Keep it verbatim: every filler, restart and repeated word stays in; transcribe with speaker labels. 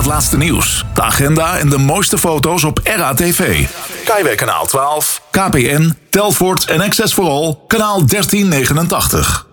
Speaker 1: het laatste nieuws, de agenda en de mooiste foto's op R A T V. Kaiweg kanaal twaalf, K P N, Telfort en Access for All, kanaal dertien negenentachtig.